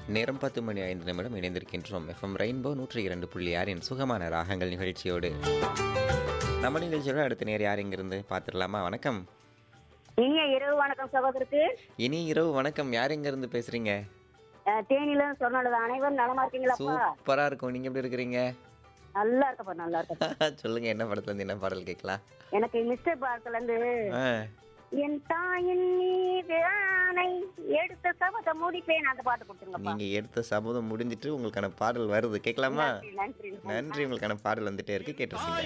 நேரம் 10:05 இணைந்திருக்கின்றோம். FM rainbow 102.6 சுகமான ராகங்கள் நிகழ்ச்சியோடு. நம்ம நிகழ்ச்சியோட அடுத்த நேர் யார் இங்கிருந்து பார்த்துடலாமா? வணக்கம். இனிய இரவு வணக்கம் சகோதரருக்கு. இனி இரவு வணக்கம். யார் இங்கிருந்து பேசுறீங்க? தேனியில சொன்னது அனைவரும் நலமா இருக்கீங்களாப்பா? சூப்பரா இருக்கும். நீங்க எப்படி இருக்கிறீங்க? நல்லா இருக்கப்பா, நல்லா இருக்கப்பா. சொல்லுங்க, என்ன படத்துல இருந்து என்ன பாடல் கேட்கலாம்? எனக்கு மிஸ்டர் பாரத்ல இருந்து ஆ, என் தாயின் மீது ஆணை எடுத்த சபதம் முடிப்பேன் அந்த பாட்டு கொடுத்துருங்கப்பா. நீங்க எடுத்த சபதம் முடிஞ்சிட்டு உங்களுக்கான பாடல் வருது, கேட்கலாமா? நன்றி நன்றி. நன்றி. உங்களுக்கான பாடல் வந்துட்டே இருக்கு, கேட்டு